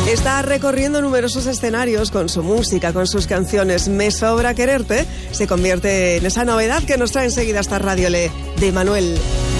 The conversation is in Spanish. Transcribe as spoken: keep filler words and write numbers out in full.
Está recorriendo numerosos escenarios con su música, con sus canciones. Me sobra quererte se convierte en esa novedad que nos trae enseguida esta Radio Le de Manuel.